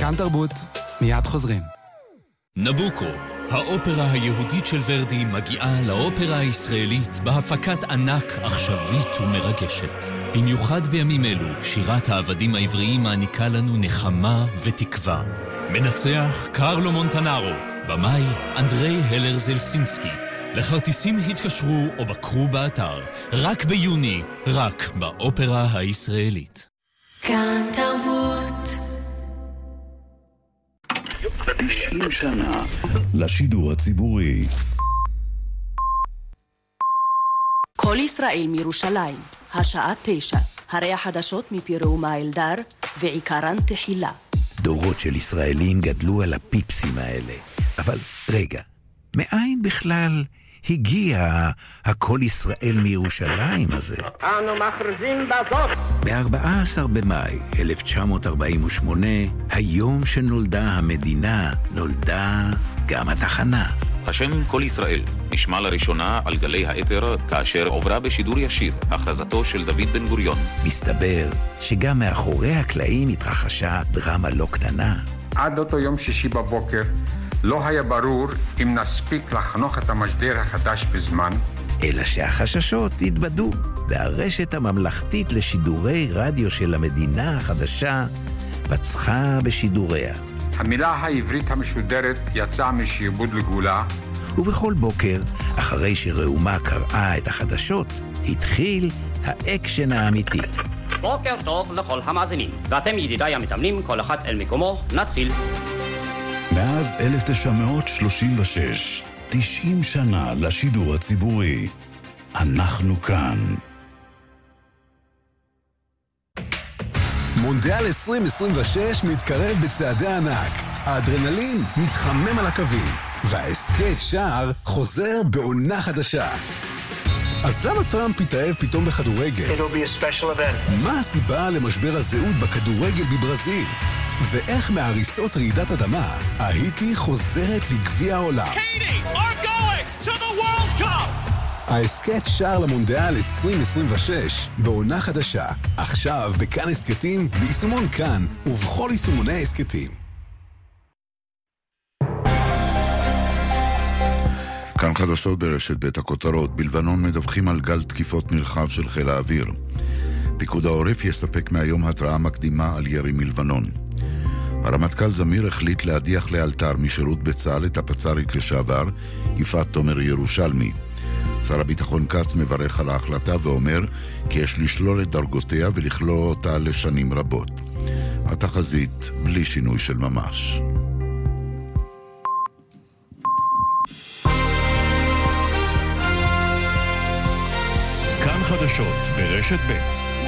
כאן תרבות, מיד חוזרים. נבוקו, האופרה היהודית של ורדי מגיעה לאופרה הישראלית בהפקת ענק עכשווית ומרגשת. במיוחד בימים אלו, שירת העבדים העבריים מעניקה לנו נחמה ותקווה. מנצח קרלו מונטנארו, במאי אנדרי הלר זלסינסקי. לכרטיסים התקשרו או בקרו באתר. רק ביוני, רק באופרה הישראלית. כאן תרבות. 90 שנה לשידור הציבורי. כל ישראל מירושלים, השעה 9, הרי החדשות מפירומה אלדר, ועיקרן תחילה. דורות של ישראלים גדלו על הפיפסים האלה. אבל רגע, מאין בכלל הגיע הכל ישראל מירושלים הזה? אנו מכריזים בזאת. ב-14 במאי 1948, היום שנולדה המדינה, נולדה גם התחנה. השם כל ישראל נשמע לראשונה על גלי האתר כאשר עוברה בשידור ישיר הכרזתו של דוד בן גוריון. מסתבר שגם מאחורי הקלעים התרחשה דרמה לא קטנה. עד אותו יום שישי בבוקר לא היה ברור אם נספיק לחנוך את המשדר החדש בזמן. אלא שהחששות התבדו, והרשת הממלכתית לשידורי רדיו של המדינה החדשה פצחה בשידוריה. המילה העברית המשודרת יצאה משעבוד לגאולה. ובכל בוקר, אחרי שראומה קראה את החדשות, התחיל האקשן האמיתי. בוקר טוב לכל המאזינים, ואתם ידידיי המתאמנים, כל אחד אל מקומו, נתחיל. מאז 1936, 90 שנה לשידור הציבורי. אנחנו כאן. מונדיאל 2026 מתקרב בצעדי ענק. האדרנלין מתחמם על הקווים, והסקט שער חוזר בעונה חדשה. אז למה טראמפ התאהב פתאום בכדורגל? מה הסיבה למשבר הזהות בכדורגל בברזיל? ואיך מהריסות רעידת אדמה, ההיטי חוזרת לגביע העולם. ההסקט שער למונדיאל 2026 בעונה חדשה. עכשיו בכאן הסקטים, ביישומון כאן ובכל יישומוני ההסקטים. כאן חדשות ברשת בית הכותרות. בלבנון מדווחים על גל תקיפות נרחב של חיל האוויר. פיקוד העורף יספק מהיום התראה מקדימה על ירי מלבנון. הרמטכ"ל זמיר החליט להדיח לאלתר משירות בצה"ל את הפצ"רית לשעבר יפעת תומר ירושלמי. שר הביטחון כץ מברך על ההחלטה ואומר כי יש לשלול את דרגותיה ולכלוא אותה לשנים רבות. התחזית בלי שינוי של ממש. כאן חדשות ברשת ב'.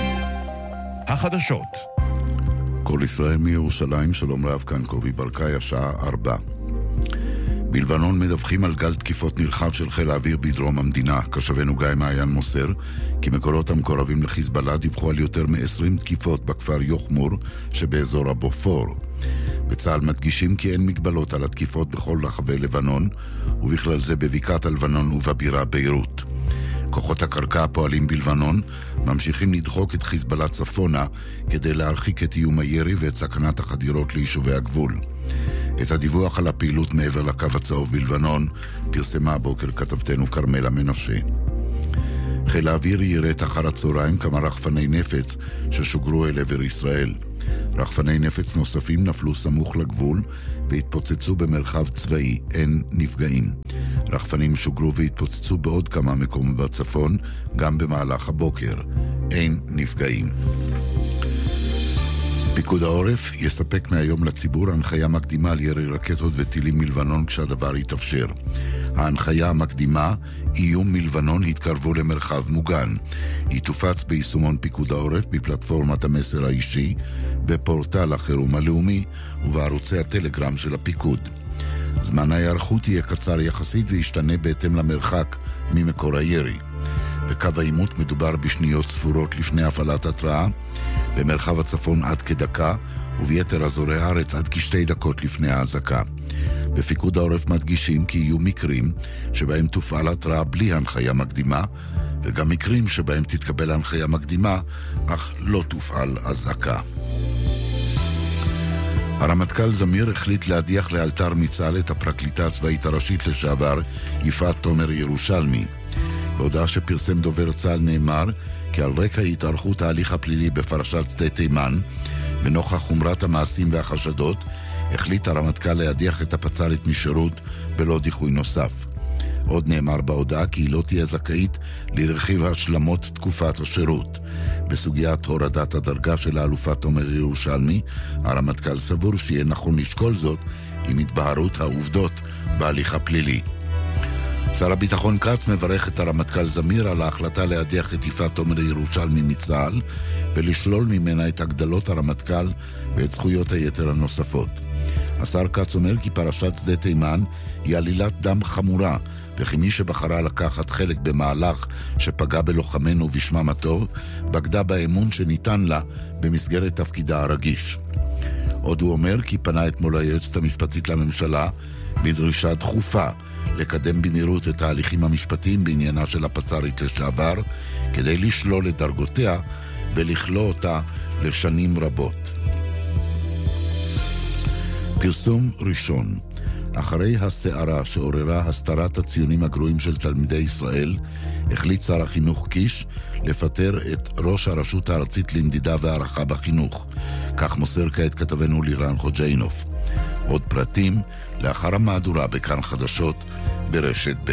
החדשות. כל ישראל מירושלים, שלום רב, כאן קובי ברקאי, השעה 4. בלבנון מדווחים על גל תקיפות נרחב של חיל האוויר בדרום המדינה. קשבנו גיא מעיין מוסר כי מקורות המקורבים לחיזבאללה דיווחו על יותר מ-20 תקיפות בכפר יוחמור שבאזור הבופור. בצה"ל מדגישים כי אין מגבלות על התקיפות בכל רחבי לבנון, ובכלל זה בבקעת הלבנון ובבירה ביירות. כוחות הקרקע הפועלים בלבנון ממשיכים לדחוק את חיזבאללה צפונה כדי להרחיק את איום הירי ואת סכנת החדירות ליישובי הגבול. את הדיווח על הפעילות מעבר לקו הצהוב בלבנון פרסמה הבוקר כתבתנו קרמלה מנשה. חיל האוויר יירט אחר הצהריים כמה רחפני נפץ ששוגרו אל עבר ישראל. רחפני נפץ נוספים נפלו סמוך לגבול והתפוצצו במרחב צבאי, אין נפגעים. רחפנים שוגרו והתפוצצו בעוד כמה מקומות בצפון, גם במהלך הבוקר, אין נפגעים. פיקוד העורף יספק מהיום לציבור הנחיה מקדימה על ירי רקטות וטילים מלבנון כשהדבר יתאפשר. ההנחיה המקדימה, איום מלבנון התקרבו למרחב מוגן. היא תופץ ביישומון פיקוד העורף בפלטפורמת המסר האישי, בפורטל החירום הלאומי ובערוצי הטלגרם של הפיקוד. זמן ההיערכות יהיה קצר יחסית וישתנה בהתאם למרחק ממקור הירי. בקו העימות מדובר בשניות ספורות לפני הפעלת התראה, במרחב הצפון עד כדקה, וביתר אזורי הארץ עד כשתי דקות לפני ההזקה. בפיקוד העורף מדגישים כי יהיו מקרים שבהם תופעל התראה בלי הנחיה מקדימה, וגם מקרים שבהם תתקבל הנחיה מקדימה, אך לא תופעל הזעקה. הרמטכ"ל זמיר החליט להדיח לאלתר מצה"ל את הפרקליטה הצבאית הראשית לשעבר, יפעת תומר ירושלמי. בהודעה שפרסם דובר צה"ל נאמר כי על רקע התארכות ההליך הפלילי בפרשת שדה תימן, ונוכח חומרת המעשים והחשדות, החליט הרמטכ"ל להדיח את הפצ"רית משירות בלא דיחוי נוסף. עוד נאמר בהודעה כי היא לא תהיה זכאית לרכיב השלמות תקופת השירות. בסוגיית הורדת הדרגה של האלופת תומר ירושלמי, הרמטכ"ל סבור שיהיה נכון לשקול זאת עם התבהרות העובדות בהליך הפלילי. שר הביטחון כץ מברך את הרמטכ"ל זמיר על ההחלטה להדיח את יפעת תומר ירושלמי מצה"ל ולשלול ממנה את הגדלות הרמטכ"ל ואת זכויות היתר הנוספות. השר כץ אומר כי פרשת שדה תימן היא עלילת דם חמורה, וכי מי שבחרה לקחת חלק במהלך שפגע בלוחמנו ובשמם הטוב, בגדה באמון שניתן לה במסגרת תפקידה הרגיש. עוד הוא אומר כי פנה אתמול היועצת המשפטית לממשלה בדרישה דחופה לקדם במהירות את ההליכים המשפטיים בעניינה של הפצ"רית לשעבר, כדי לשלול את דרגותיה ולכלוא אותה לשנים רבות. פרסום ראשון. אחרי הסערה שעוררה הסתרת הציונים הגרועים של תלמידי ישראל, החליט שר החינוך קיש לפטר את ראש הרשות הארצית למדידה והערכה בחינוך. כך מוסר כעת כתבנו לירן חוג'יינוף. עוד פרטים לאחר המהדורה בכאן חדשות ברשת ב'.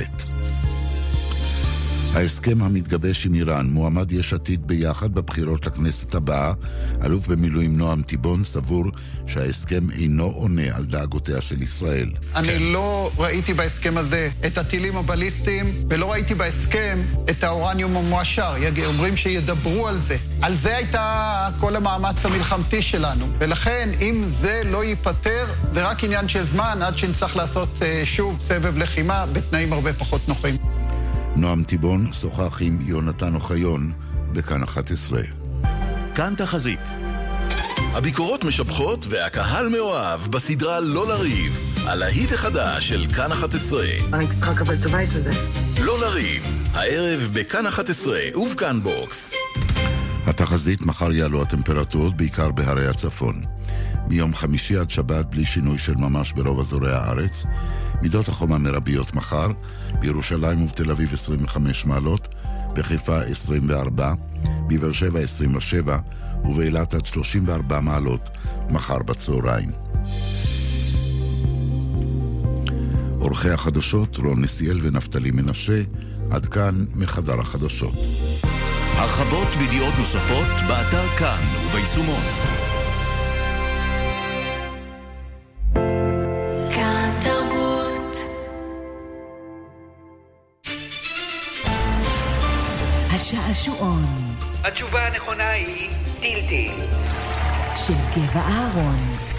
ההסכם המתגבש עם איראן, מועמד יש עתיד ביחד בבחירות לכנסת הבאה, אלוף במילואים נועם תיבון סבור שההסכם אינו עונה על דאגותיה של ישראל. אני לא ראיתי בהסכם הזה את הטילים הבליסטיים, ולא ראיתי בהסכם את האורניום המועשר. אומרים שידברו על זה. על זה הייתה כל המאמץ המלחמתי שלנו. ולכן, אם זה לא ייפטר, זה רק עניין של זמן עד שנצטרך לעשות שוב סבב לחימה בתנאים הרבה פחות נוחים. נועם תיבון שוחח עם יונתן אוחיון בכאן 11. כאן תחזית. הביקורות משבחות והקהל מאוהב בסדרה לא לריב, על ההיט החדש של כאן 11. אני צריכה לקבל את הבית הזה. לא לריב, הערב בכאן 11 ובכאן בוקס. התחזית: מחר יעלו הטמפרטורות בעיקר בהרי הצפון. מיום חמישי עד שבת בלי שינוי של ממש ברוב אזורי הארץ. מידות החום המרביות מחר: בירושלים ובתל אביב 25 מעלות, בחיפה 24, בבאר שבע 27 ובאילת עד 34 מעלות מחר בצהריים. עורכי החדשות רון נסיאל ונפתלי מנשה. עד כאן מחדר החדשות. הרחבות וידיעות נוספות באתר כאן וביישומון. השעשועון. התשובה הנכונה היא טיל טיל. של גבע אהרון.